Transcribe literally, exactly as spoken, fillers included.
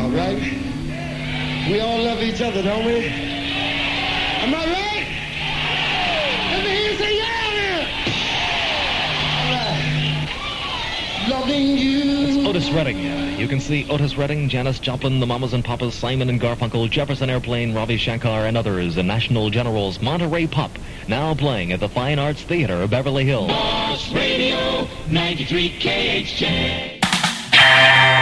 about, right? We all love each other, don't we? Am I right? Let me hear you say yeah, man. All right. Loving you. It's Otis Redding. You can see Otis Redding, Janis Joplin, the Mamas and Papas, Simon and Garfunkel, Jefferson Airplane, Ravi Shankar, and others in National General's Monterey Pop, now playing at the Fine Arts Theater of Beverly Hills. Boss Radio ninety-three K H J.